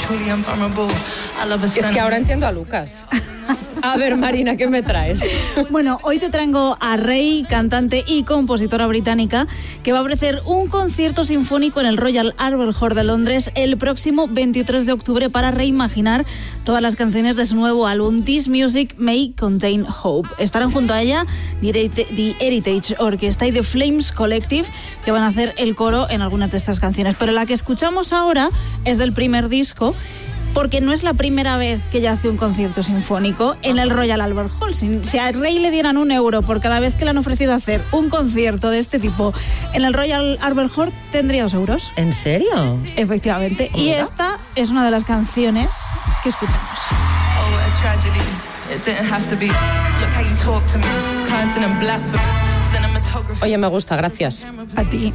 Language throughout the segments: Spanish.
Es que ahora entiendo a Lucas. A ver, Marina, ¿qué me traes? Bueno, hoy te traigo a Rey, cantante y compositora británica, que va a ofrecer un concierto sinfónico en el Royal Albert Hall de Londres el próximo 23 de octubre para reimaginar todas las canciones de su nuevo álbum This Music May Contain Hope. Estarán junto a ella The Heritage Orchestra y The Flames Collective, que van a hacer el coro en algunas de estas canciones. Pero la que escuchamos ahora es del primer disco, porque no es la primera vez que ella hace un concierto sinfónico en el Royal Albert Hall. Si a Rey le dieran €1 por cada vez que le han ofrecido hacer un concierto de este tipo en el Royal Albert Hall, tendría €2. ¿En serio? Efectivamente. Y esta es una de las canciones que escuchamos. Oye, me gusta, gracias. A ti.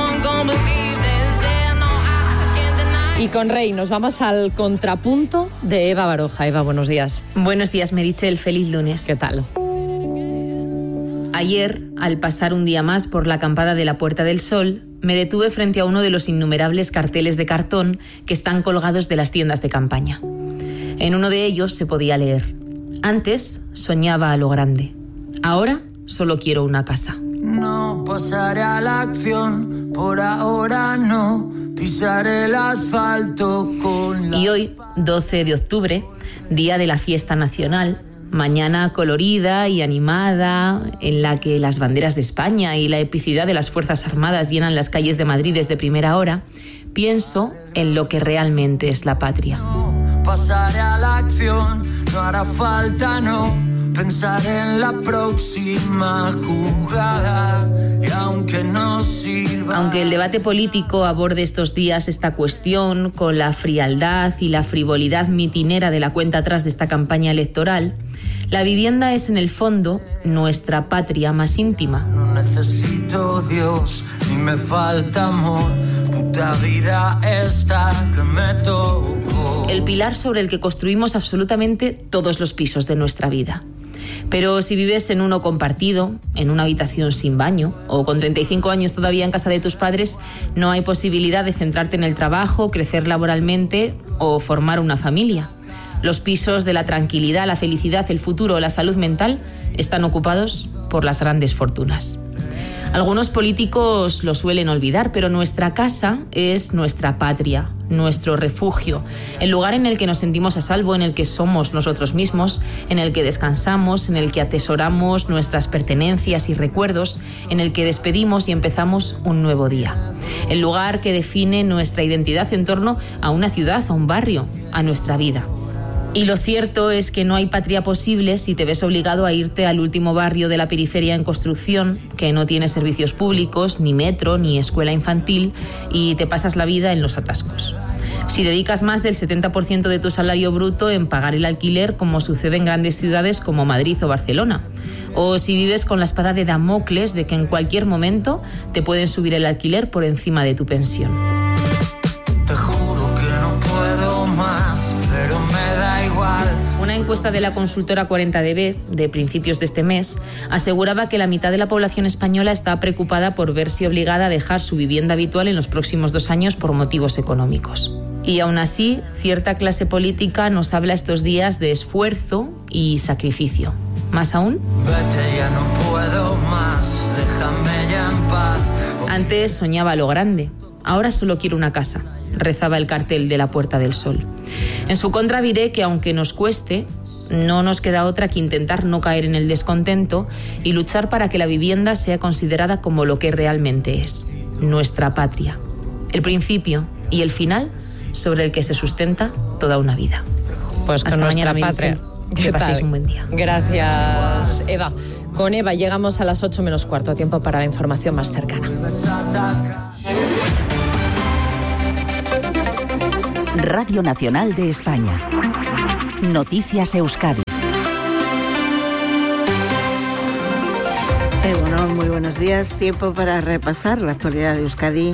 Y con Rey nos vamos al contrapunto de Eva Baroja. Eva, buenos días. Buenos días, Meritxell. Feliz lunes. ¿Qué tal? Ayer, al pasar un día más por la acampada de la Puerta del Sol, me detuve frente a uno de los innumerables carteles de cartón que están colgados de las tiendas de campaña. En uno de ellos se podía leer: antes soñaba a lo grande, ahora solo quiero una casa. No pasaré a la acción, por ahora no pisaré el asfalto con la... Y hoy, 12 de octubre, día de la fiesta nacional, mañana colorida y animada, en la que las banderas de España y la epicidad de las Fuerzas Armadas llenan las calles de Madrid desde primera hora, pienso en lo que realmente es la patria. No pasaré a la acción, no hará falta, no pensaré en la próxima jugada, y aunque no sirva... Aunque el debate político aborde estos días esta cuestión con la frialdad y la frivolidad mitinera de la cuenta atrás de esta campaña electoral, la vivienda es en el fondo nuestra patria más íntima. No necesito Dios, ni me falta amor, puta vida esta que me tocó. El pilar sobre el que construimos absolutamente todos los pisos de nuestra vida. Pero si vives en uno compartido, en una habitación sin baño, o con 35 años todavía en casa de tus padres, no hay posibilidad de centrarte en el trabajo, crecer laboralmente o formar una familia. Los pisos de la tranquilidad, la felicidad, el futuro o la salud mental están ocupados por las grandes fortunas. Algunos políticos lo suelen olvidar, pero nuestra casa es nuestra patria, nuestro refugio, el lugar en el que nos sentimos a salvo, en el que somos nosotros mismos, en el que descansamos, en el que atesoramos nuestras pertenencias y recuerdos, en el que despedimos y empezamos un nuevo día. El lugar que define nuestra identidad en torno a una ciudad, a un barrio, a nuestra vida. Y lo cierto es que no hay patria posible si te ves obligado a irte al último barrio de la periferia en construcción, que no tiene servicios públicos, ni metro, ni escuela infantil, y te pasas la vida en los atascos. Si dedicas más del 70% de tu salario bruto en pagar el alquiler, como sucede en grandes ciudades como Madrid o Barcelona. O si vives con la espada de Damocles de que en cualquier momento te pueden subir el alquiler por encima de tu pensión. Te juro que no puedo más, pero me da igual. Una encuesta de la consultora 40DB de principios de este mes aseguraba que la mitad de la población española está preocupada por verse obligada a dejar su vivienda habitual en los próximos 2 años por motivos económicos. Y aún así, cierta clase política nos habla estos días de esfuerzo y sacrificio. ¿Más aún? Vete, ya no puedo más, déjame ya en paz. Antes soñaba lo grande, ahora solo quiero una casa, rezaba el cartel de la Puerta del Sol. En su contra diré que aunque nos cueste, no nos queda otra que intentar no caer en el descontento y luchar para que la vivienda sea considerada como lo que realmente es, nuestra patria, el principio y el final sobre el que se sustenta toda una vida. Pues con Hasta nuestra mañana, patria. Que paséis un buen día. Gracias, Eva. Con Eva llegamos a las 8 menos cuarto, tiempo para la información más cercana. Radio Nacional de España. Noticias Euskadi. Bueno, muy buenos días. Tiempo para repasar la actualidad de Euskadi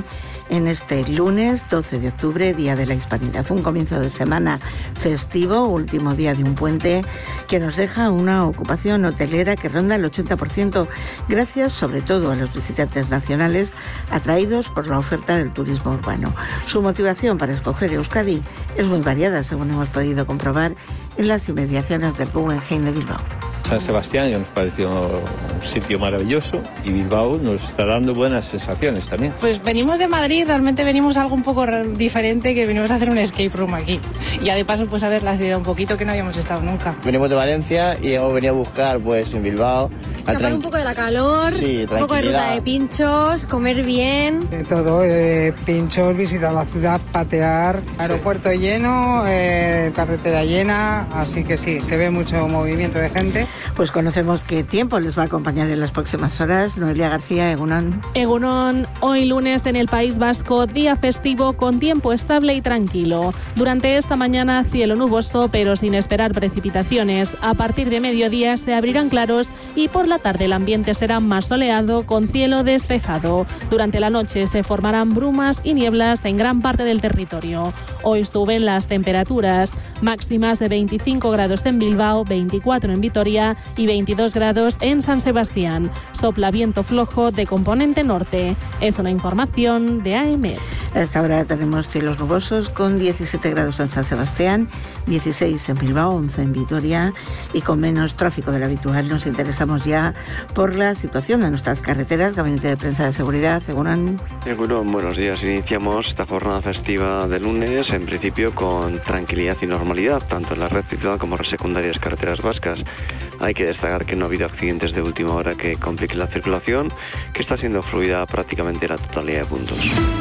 en este lunes 12 de octubre, Día de la Hispanidad. Un comienzo de semana festivo, último día de un puente, que nos deja una ocupación hotelera que ronda el 80%, gracias sobre todo a los visitantes nacionales atraídos por la oferta del turismo urbano. Su motivación para escoger Euskadi es muy variada, según hemos podido comprobar en las inmediaciones del Guggenheim de Bilbao. San Sebastián ya nos pareció un sitio maravilloso y Bilbao nos está dando buenas sensaciones también. Pues venimos de Madrid, realmente venimos a algo un poco diferente, que venimos a hacer un escape room aquí. Y ya de paso pues a ver la ciudad un poquito, que no habíamos estado nunca. Venimos de Valencia y hemos venido a buscar pues en Bilbao. Escapar un poco de la calor, sí, un poco de ruta de pinchos, comer bien. De todo, pinchos, visitar la ciudad, patear, aeropuerto lleno, carretera llena, así que sí, se ve mucho movimiento de gente. Pues conocemos qué tiempo les va a acompañar en las próximas horas. Noelia García, Egunon. Egunon, hoy lunes en el País Vasco, día festivo con tiempo estable y tranquilo. Durante esta mañana cielo nuboso pero sin esperar precipitaciones. A partir de mediodía se abrirán claros y por la tarde el ambiente será más soleado con cielo despejado. Durante la noche se formarán brumas y nieblas en gran parte del territorio. Hoy suben las temperaturas, máximas de 25 grados en Bilbao, 24 en Vitoria y 22 grados en San Sebastián. Sopla viento flojo de componente norte. Es una información de AEMET. A esta hora tenemos cielos nubosos con 17 grados en San Sebastián, 16 en Bilbao, 11 en Vitoria y con menos tráfico del habitual. Nos interesamos ya por la situación de nuestras carreteras. Gabinete de Prensa de Seguridad, Egunon. Buenos días. Iniciamos esta jornada festiva de lunes, en principio con tranquilidad y normalidad, tanto en la red titular como en las secundarias carreteras vascas. Hay que destacar que no ha habido accidentes de última hora que compliquen la circulación, que está siendo fluida prácticamente la totalidad de puntos.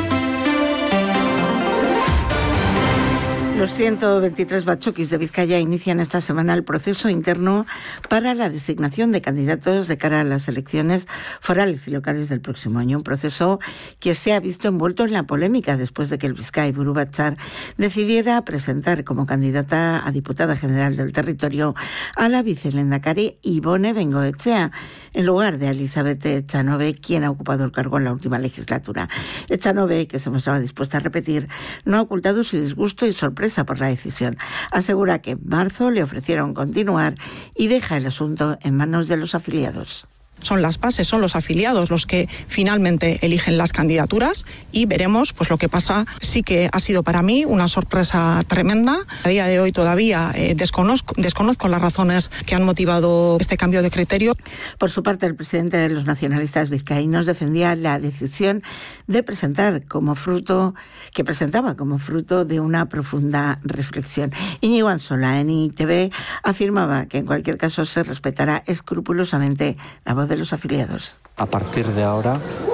Los 123 batzokis de Vizcaya inician esta semana el proceso interno para la designación de candidatos de cara a las elecciones forales y locales del próximo año. Un proceso que se ha visto envuelto en la polémica después de que el Bizkai Buru Batzar decidiera presentar como candidata a diputada general del territorio a la vicelehendakari Ibone Bengoechea, en lugar de Elizabeth Echanove, quien ha ocupado el cargo en la última legislatura. Echanove, que se mostraba dispuesta a repetir, no ha ocultado su disgusto y sorpresa por la decisión. Asegura que en marzo le ofrecieron continuar y deja el asunto en manos de los afiliados. Son las bases, son los afiliados los que finalmente eligen las candidaturas y veremos pues lo que pasa. Sí que ha sido para mí una sorpresa tremenda. A día de hoy todavía desconozco las razones que han motivado este cambio de criterio. Por su parte, el presidente de los nacionalistas vizcaínos defendía la decisión de presentaba como fruto de una profunda reflexión. Íñigo Ansola, en ITV, afirmaba que en cualquier caso se respetará escrupulosamente la voz de los afiliados. A partir de ahora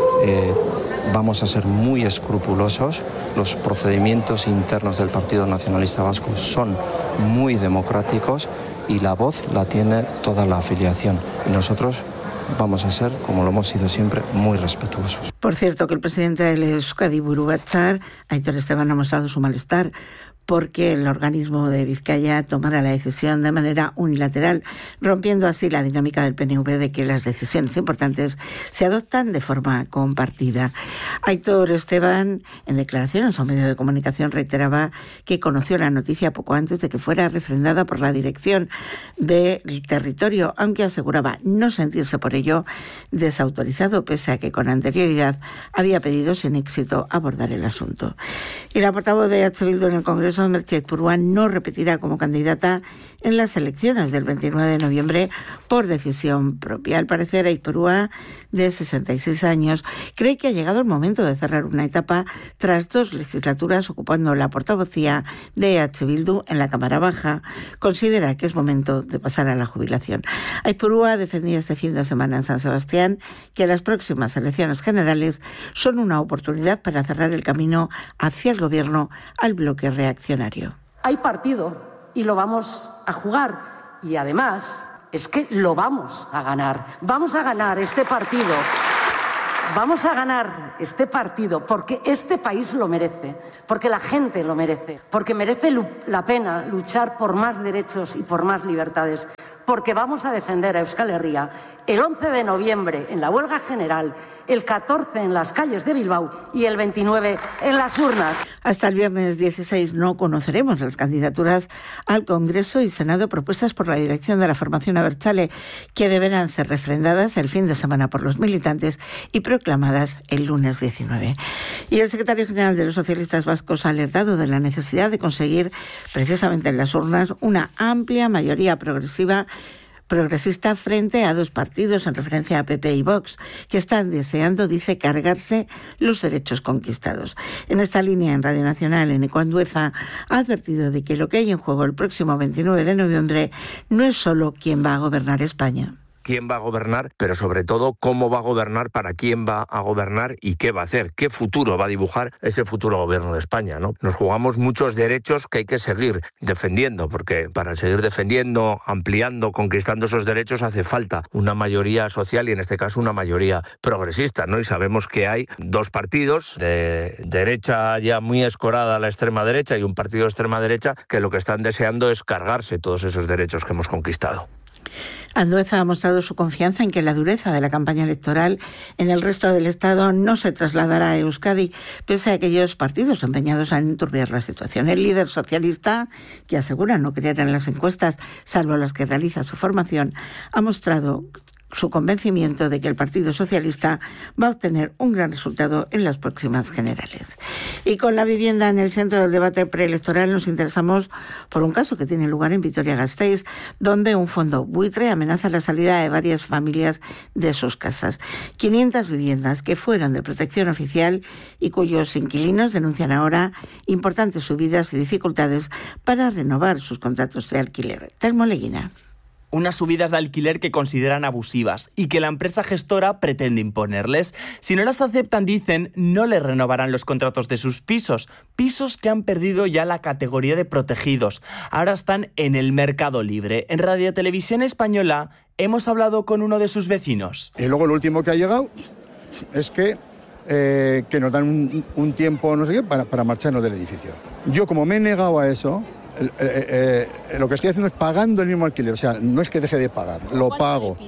vamos a ser muy escrupulosos. Los procedimientos internos del Partido Nacionalista Vasco son muy democráticos y la voz la tiene toda la afiliación. Y nosotros vamos a ser, como lo hemos sido siempre, muy respetuosos. Por cierto, que el presidente del Euskadi Buru Batzar, Aitor Esteban, ha mostrado su malestar porque el organismo de Vizcaya tomara la decisión de manera unilateral, rompiendo así la dinámica del PNV de que las decisiones importantes se adoptan de forma compartida. Aitor Esteban, en declaraciones a un medio de comunicación, reiteraba que conoció la noticia poco antes de que fuera refrendada por la dirección del territorio, aunque aseguraba no sentirse por ello desautorizado, pese a que con anterioridad había pedido sin éxito abordar el asunto. Y la portavoz de H. Bildu en el Congreso, Merche Aizpurua, no repetirá como candidata en las elecciones del 29 de noviembre por decisión propia. Al parecer, Aizpurua, de 66 años, cree que ha llegado el momento de cerrar una etapa tras 2 legislaturas ocupando la portavocía de H. Bildu en la Cámara Baja. Considera que es momento de pasar a la jubilación. Aizpurua defendía este fin de semana en San Sebastián que las próximas elecciones generales son una oportunidad para cerrar el camino hacia el gobierno al bloque reaccionario. Hay partido y lo vamos a jugar y además es que lo vamos a ganar. Vamos a ganar este partido. Vamos a ganar este partido porque este país lo merece, porque la gente lo merece, porque merece la pena luchar por más derechos y por más libertades, porque vamos a defender a Euskal Herria el 11 de noviembre en la huelga general, el 14 en las calles de Bilbao y el 29 en las urnas. Hasta el viernes 16 no conoceremos las candidaturas al Congreso y Senado propuestas por la dirección de la formación abertzale, que deberán ser refrendadas el fin de semana por los militantes y proclamadas el lunes 19. Y el secretario general de los socialistas vascos ha alertado de la necesidad de conseguir precisamente en las urnas una amplia mayoría progresista frente a dos partidos, en referencia a PP y Vox, que están deseando, dice, cargarse los derechos conquistados. En esta línea, en Radio Nacional, Eneco Andueza ha advertido de que lo que hay en juego el próximo 29 de noviembre no es solo quién va a gobernar España. Quién va a gobernar, pero sobre todo cómo va a gobernar, para quién va a gobernar y qué va a hacer, qué futuro va a dibujar ese futuro gobierno de España, ¿no? Nos jugamos muchos derechos que hay que seguir defendiendo, porque para seguir defendiendo, ampliando, conquistando esos derechos hace falta una mayoría social y en este caso una mayoría progresista, ¿no? Y sabemos que hay dos partidos de derecha ya muy escorada a la extrema derecha y un partido de extrema derecha que lo que están deseando es cargarse todos esos derechos que hemos conquistado. Andueza ha mostrado su confianza en que la dureza de la campaña electoral en el resto del Estado no se trasladará a Euskadi, pese a aquellos partidos empeñados en enturbiar la situación. El líder socialista, que asegura no creer en las encuestas, salvo las que realiza su formación, ha mostrado su convencimiento de que el Partido Socialista va a obtener un gran resultado en las próximas generales. Y con la vivienda en el centro del debate preelectoral, nos interesamos por un caso que tiene lugar en Vitoria-Gasteiz, donde un fondo buitre amenaza la salida de varias familias de sus casas. 500 viviendas que fueron de protección oficial y cuyos inquilinos denuncian ahora importantes subidas y dificultades para renovar sus contratos de alquiler. Telmo Leguina. Unas subidas de alquiler que consideran abusivas y que la empresa gestora pretende imponerles. Si no las aceptan, dicen, no les renovarán los contratos de sus pisos. Pisos que han perdido ya la categoría de protegidos. Ahora están en el mercado libre. En Radio Televisión Española hemos hablado con uno de sus vecinos. Y luego lo último que ha llegado es que nos dan un tiempo, no sé qué, para marcharnos del edificio. Yo, como me he negado a eso, lo que estoy haciendo es pagando el mismo alquiler, o sea, no es que deje de pagar, lo pago.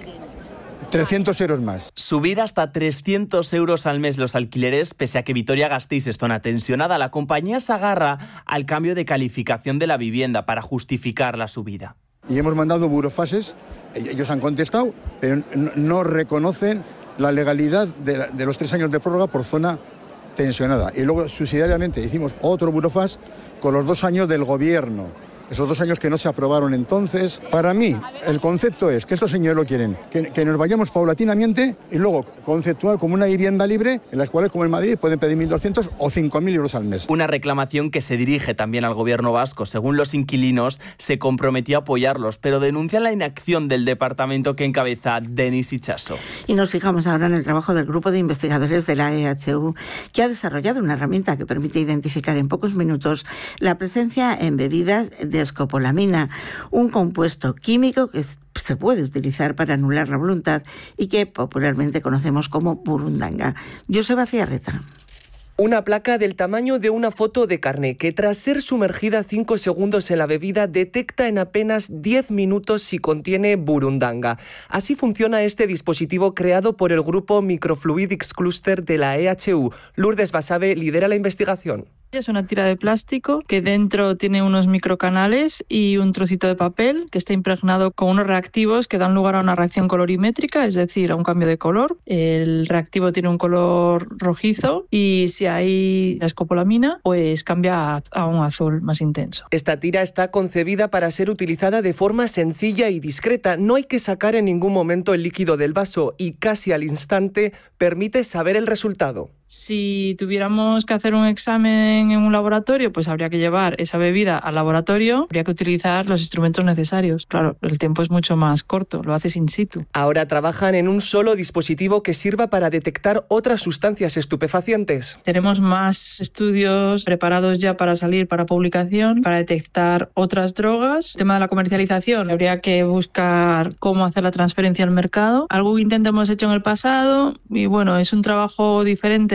300 euros más. Subir hasta 300 euros al mes los alquileres, pese a que Vitoria-Gasteiz es zona tensionada, la compañía se agarra al cambio de calificación de la vivienda para justificar la subida. Y hemos mandado burofases, ellos han contestado, pero no reconocen la legalidad de los 3 años de prórroga por zona tensionada. Y luego, subsidiariamente, hicimos otro burofaz con los 2 años del gobierno. Esos 2 años que no se aprobaron entonces. Para mí, el concepto es que estos señores lo quieren, que nos vayamos paulatinamente y luego conceptuar como una vivienda libre en las cuales, como en Madrid, pueden pedir 1.200 o 5.000 euros al mes. Una reclamación que se dirige también al gobierno vasco. Según los inquilinos, se comprometió a apoyarlos, pero denuncian la inacción del departamento que encabeza Denis Itxaso. Y nos fijamos ahora en el trabajo del grupo de investigadores de la EHU, que ha desarrollado una herramienta que permite identificar en pocos minutos la presencia en bebidas de escopolamina, un compuesto químico que se puede utilizar para anular la voluntad y que popularmente conocemos como burundanga. Joseba Ciarreta. Una placa del tamaño de una foto de carné que, tras ser sumergida 5 segundos en la bebida, detecta en apenas 10 minutos si contiene burundanga. Así funciona este dispositivo creado por el grupo Microfluidics Cluster de la EHU. Lourdes Basabe lidera la investigación. Es una tira de plástico que dentro tiene unos microcanales y un trocito de papel que está impregnado con unos reactivos que dan lugar a una reacción colorimétrica, es decir, a un cambio de color. El reactivo tiene un color rojizo y si hay escopolamina, pues cambia a un azul más intenso. Esta tira está concebida para ser utilizada de forma sencilla y discreta. No hay que sacar en ningún momento el líquido del vaso y casi al instante permite saber el resultado. Si tuviéramos que hacer un examen en un laboratorio, pues habría que llevar esa bebida al laboratorio, habría que utilizar los instrumentos necesarios. Claro, el tiempo es mucho más corto, lo haces in situ. Ahora trabajan en un solo dispositivo que sirva para detectar otras sustancias estupefacientes. Tenemos más estudios preparados ya para salir para publicación, para detectar otras drogas. El tema de la comercialización, habría que buscar cómo hacer la transferencia al mercado. Algo que intentamos hecho en el pasado y bueno, es un trabajo diferente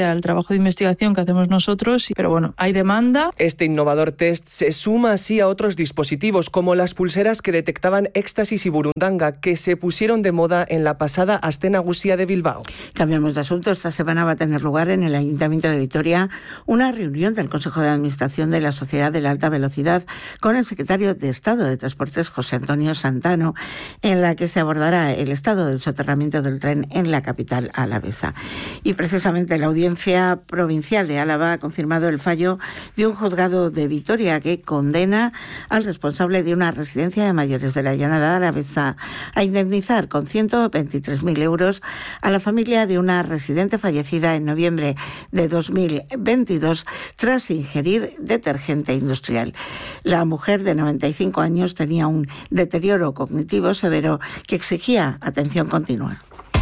frente al trabajo de investigación que hacemos nosotros, pero bueno, hay demanda. Este innovador test se suma así a otros dispositivos como las pulseras que detectaban éxtasis y burundanga, que se pusieron de moda en la pasada Aste Nagusia de Bilbao. Cambiamos de asunto. Esta semana va a tener lugar en el Ayuntamiento de Vitoria una reunión del Consejo de Administración de la Sociedad de la Alta Velocidad con el secretario de Estado de Transportes, José Antonio Santano, en la que se abordará el estado del soterramiento del tren en la capital alavesa. Y precisamente la Audiencia Provincial de Álava ha confirmado el fallo de un juzgado de Vitoria que condena al responsable de una residencia de mayores de la Llanada alavesa a indemnizar con 123.000 euros a la familia de una residente fallecida en noviembre de 2022 tras ingerir detergente industrial. La mujer de 95 años tenía un deterioro cognitivo severo que exigía atención continua.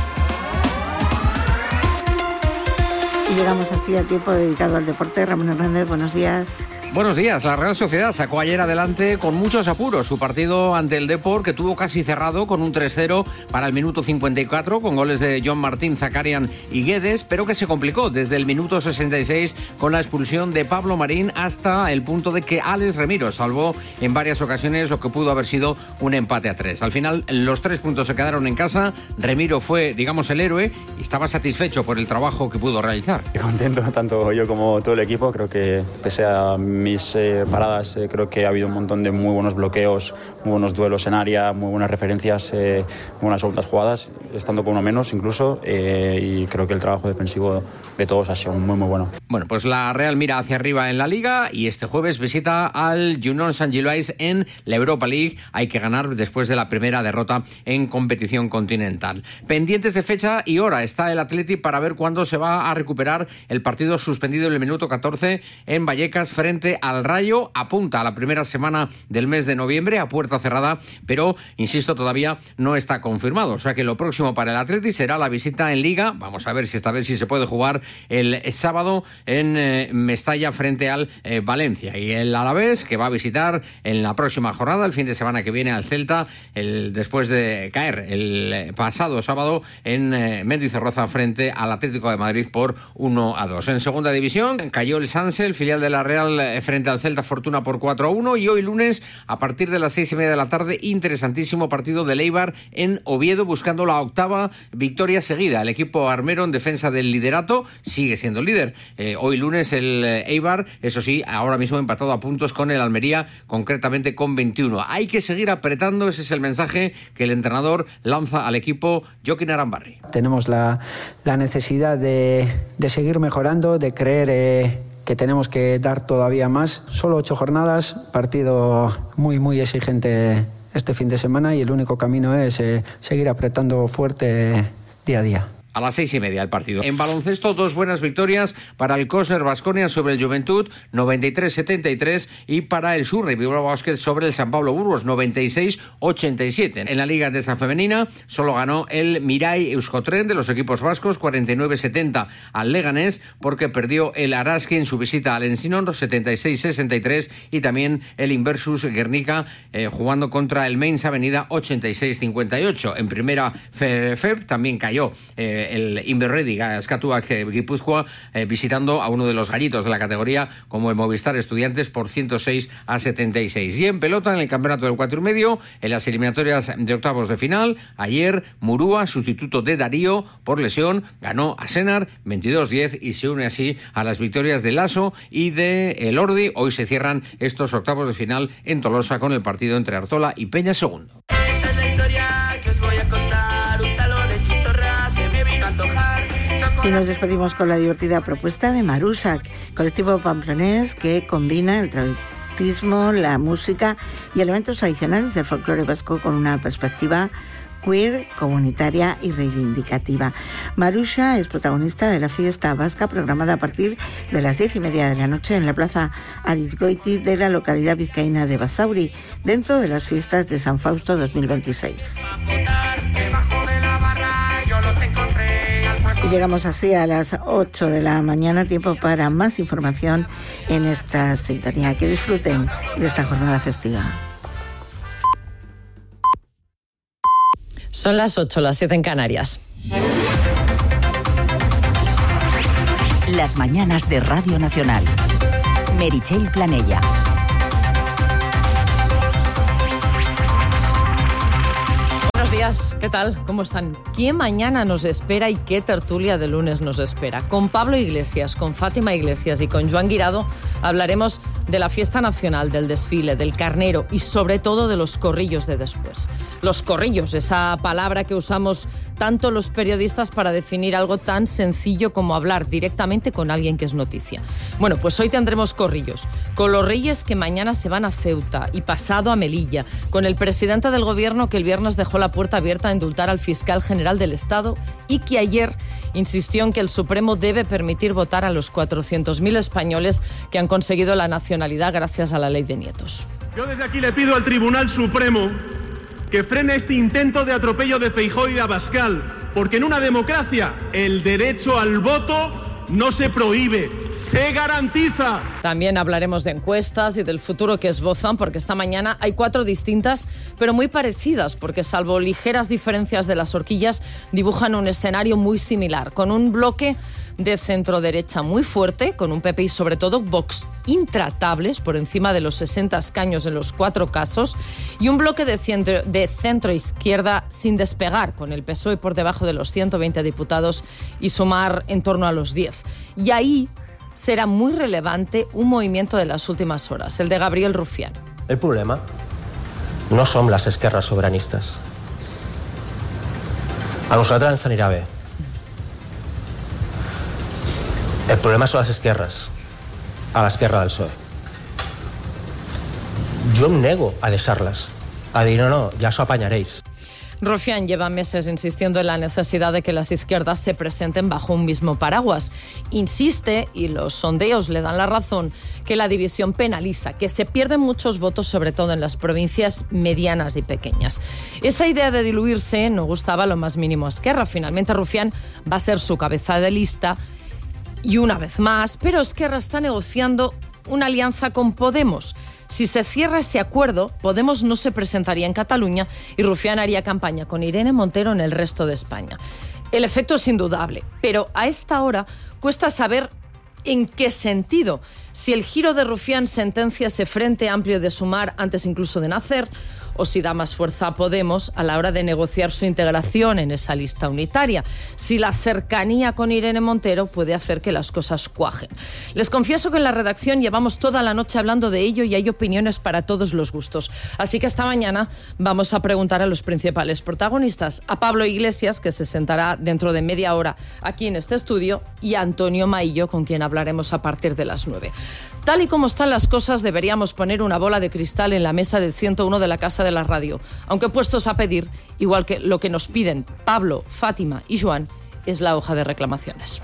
Y llegamos así al tiempo dedicado al deporte. Ramón Hernández, buenos días. Buenos días. La Real Sociedad sacó ayer adelante con muchos apuros su partido ante el Depor, que tuvo casi cerrado con un 3-0 para el minuto 54 con goles de John Martín, Zakarian y Guedes, pero que se complicó desde el minuto 66 con la expulsión de Pablo Marín hasta el punto de que Alex Remiro salvó en varias ocasiones lo que pudo haber sido un empate a 3. Al final los 3 puntos se quedaron en casa. Remiro fue, digamos, el héroe y estaba satisfecho por el trabajo que pudo realizar. Contento tanto yo como todo el equipo. Creo que pese a mis paradas, creo que ha habido un montón de muy buenos bloqueos, muy buenos duelos en área, muy buenas referencias, muy buenas segundas jugadas, estando con uno menos incluso, y creo que el trabajo defensivo de todos ha sido muy bueno. Bueno, pues la Real mira hacia arriba en la Liga y este jueves visita al Unión Saint-Gilloise en la Europa League. Hay que ganar después de la primera derrota en competición continental. Pendientes de fecha y hora está el Athletic para ver cuándo se va a recuperar el partido suspendido en el minuto 14 en Vallecas frente al Rayo. Apunta a la primera semana del mes de noviembre a puerta cerrada, pero, insisto, todavía no está confirmado. O sea que lo próximo para el Athletic será la visita en Liga. Vamos a ver si esta vez sí se puede jugar el sábado en Mestalla frente al Valencia. Y el Alavés, que va a visitar en la próxima jornada, el fin de semana que viene, al Celta, después de caer el pasado sábado en Mendizorroza frente al Atlético de Madrid por 1-2. En segunda división cayó el Sanse, el filial de la Real, frente al Celta Fortuna por 4-1, y hoy lunes a partir de las 6:30 de la tarde interesantísimo partido del Eibar en Oviedo buscando la 8ª victoria seguida. El equipo armero en defensa del liderato sigue siendo líder. Hoy lunes el Eibar, eso sí, ahora mismo empatado a puntos con el Almería, concretamente con 21. Hay que seguir apretando, ese es el mensaje que el entrenador lanza al equipo, Joaquín Arambarri. Tenemos la necesidad de seguir mejorando, de creer que tenemos que dar todavía más. Solo 8 jornadas, partido muy exigente este fin de semana, y el único camino es seguir apretando fuerte día a día. A las 6:30 el partido. En baloncesto, 2 buenas victorias para el Kosner Baskonia sobre el Juventud, 93-73, y para el Surrey Bilbao Basket sobre el San Pablo Burgos, 96-87. En la Liga Endesa Femenina solo ganó el Mirai Euskotren de los equipos vascos, 49-70 al Leganés, porque perdió el Araski en su visita al Ensinón, 76-63, y también el Inversus Guernica jugando contra el Mainz Avenida, 86-58. En primera FEB también cayó el Inverredi Eskatuak Gipuzkoa visitando a uno de los gallitos de la categoría como el Movistar Estudiantes por 106-76. Y en pelota, en el campeonato del 4,5, en las eliminatorias de octavos de final, ayer Murúa, sustituto de Darío por lesión, ganó a Senar 22-10 y se une así a las victorias de Lasso y de Elordi. Hoy se cierran estos octavos de final en Tolosa con el partido entre Artola y Peña Segundo. Y nos despedimos con la divertida propuesta de Marusak, colectivo pamplonés que combina el travestismo, la música y elementos adicionales del folclore vasco con una perspectiva queer, comunitaria y reivindicativa. Marusha es protagonista de la fiesta vasca programada a partir de las 10:30 de la noche en la plaza Arizgoiti de la localidad vizcaína de Basauri, dentro de las fiestas de San Fausto 2026. Y llegamos así a las 8 de la mañana, tiempo para más información en esta sintonía. Que disfruten de esta jornada festiva. Son las 8, las 7 en Canarias. Las mañanas de Radio Nacional. Meritxell Planella. Buenos días, ¿qué tal? ¿Cómo están? ¿Qué mañana nos espera y qué tertulia de lunes nos espera? Con Pablo Iglesias, con Fátima Iglesias y con Joan Guirado hablaremos de la fiesta nacional, del desfile, del carnero y sobre todo de los corrillos de después. Los corrillos, esa palabra que usamos tanto los periodistas para definir algo tan sencillo como hablar directamente con alguien que es noticia. Bueno, pues hoy tendremos corrillos, con los reyes que mañana se van a Ceuta y pasado a Melilla, con el presidente del gobierno que el viernes dejó la puerta abierta a indultar al fiscal general del Estado y que ayer insistió en que el Supremo debe permitir votar a los 400.000 españoles que han conseguido la nacionalidad gracias a la ley de nietos. Yo desde aquí le pido al Tribunal Supremo que frene este intento de atropello de Feijóo y de Abascal, porque en una democracia el derecho al voto no se prohíbe, se garantiza. También hablaremos de encuestas y del futuro que esbozan, porque esta mañana hay 4 distintas, pero muy parecidas, porque salvo ligeras diferencias de las horquillas, dibujan un escenario muy similar, con un bloque de centro-derecha muy fuerte, con un PP y sobre todo Vox intratables, por encima de los 60 escaños en los 4 casos, y un bloque de centro-izquierda sin despegar, con el PSOE por debajo de los 120 diputados y Sumar en torno a los 10. Y ahí será muy relevante un movimiento de las últimas horas, el de Gabriel Rufián. El problema no son las esquerras soberanistas. A nosaltres ens anirà bé. El problema són les esquerres, a l'esquerra del PSOE. Jo em nego a deixar-les, a dir no, ja s'ho apanyaréis. Rufián lleva meses insistiendo en la necesidad de que las izquierdas se presenten bajo un mismo paraguas. Insiste, y los sondeos le dan la razón, que la división penaliza, que se pierden muchos votos, sobre todo en las provincias medianas y pequeñas. Esa idea de diluirse no gustaba lo más mínimo a Esquerra. Finalmente Rufián va a ser su cabeza de lista y una vez más, pero Esquerra está negociando una alianza con Podemos. Si se cierra ese acuerdo, Podemos no se presentaría en Cataluña y Rufián haría campaña con Irene Montero en el resto de España. El efecto es indudable, pero a esta hora cuesta saber en qué sentido. Si el giro de Rufián sentencia ese frente amplio de Sumar antes incluso de nacer, o si da más fuerza a Podemos a la hora de negociar su integración en esa lista unitaria. Si la cercanía con Irene Montero puede hacer que las cosas cuajen. Les confieso que en la redacción llevamos toda la noche hablando de ello y hay opiniones para todos los gustos. Así que esta mañana vamos a preguntar a los principales protagonistas, a Pablo Iglesias, que se sentará dentro de media hora aquí en este estudio, y a Antonio Maillo, con quien hablaremos a partir de las 9. Tal y como están las cosas, deberíamos poner una bola de cristal en la mesa del 101 de la Casa de la Radio, aunque puestos a pedir, igual que lo que nos piden Pablo, Fátima y Joan, es la hoja de reclamaciones.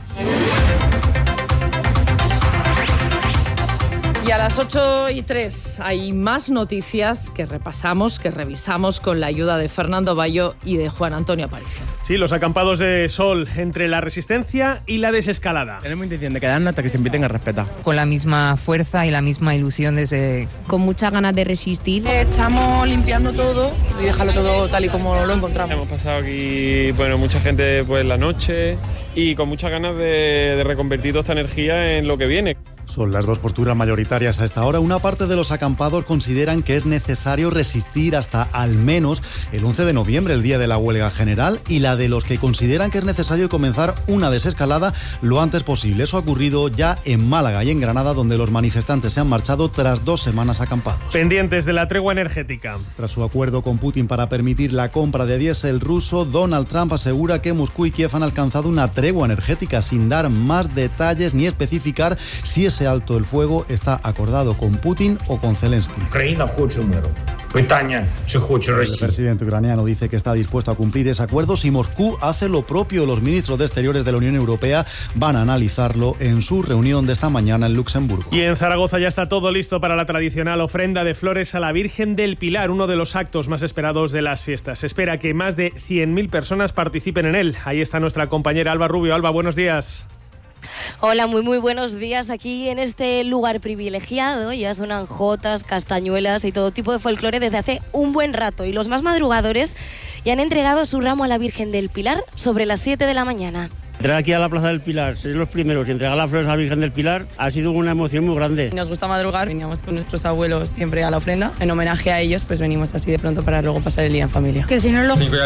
Y a las 8:03 hay más noticias que repasamos, que revisamos con la ayuda de Fernando Bayo y de Juan Antonio Aparicio. Sí, los acampados de sol entre la resistencia y la desescalada. Tenemos intención de quedarnos hasta que se empiecen a respetar. Con la misma fuerza y la misma ilusión desde... Con muchas ganas de resistir. Estamos limpiando todo y dejarlo todo tal y como lo encontramos. Hemos pasado aquí, mucha gente la noche y con muchas ganas de reconvertir toda esta energía en lo que viene. Son las dos posturas mayoritarias a esta hora. Una parte de los acampados consideran que es necesario resistir hasta al menos el 11 de noviembre, el día de la huelga general, y la de los que consideran que es necesario comenzar una desescalada lo antes posible. Eso ha ocurrido ya en Málaga y en Granada, donde los manifestantes se han marchado tras 2 semanas acampados. Pendientes de la tregua energética. Tras su acuerdo con Putin para permitir la compra de diésel ruso, Donald Trump asegura que Moscú y Kiev han alcanzado una tregua energética sin dar más detalles ni especificar si ese alto el fuego está acordado con Putin o con Zelensky. El presidente ucraniano dice que está dispuesto a cumplir ese acuerdo si Moscú hace lo propio. Los ministros de Exteriores de la Unión Europea van a analizarlo en su reunión de esta mañana en Luxemburgo. Y en Zaragoza ya está todo listo para la tradicional ofrenda de flores a la Virgen del Pilar, uno de los actos más esperados de las fiestas. Se espera que más de 100.000 personas participen en él. Ahí está nuestra compañera Alba Rubio. Alba, buenos días. Hola, muy buenos días. Aquí en este lugar privilegiado ya suenan jotas, castañuelas y todo tipo de folclore desde hace un buen rato. Y los más madrugadores ya han entregado su ramo a la Virgen del Pilar sobre las 7 de la mañana. Entrar aquí a la Plaza del Pilar, ser los primeros y entregar las flores a la Virgen del Pilar ha sido una emoción muy grande. Nos gusta madrugar, veníamos con nuestros abuelos siempre a la ofrenda. En homenaje a ellos, pues venimos así de pronto para luego pasar el día en familia. Que si no lo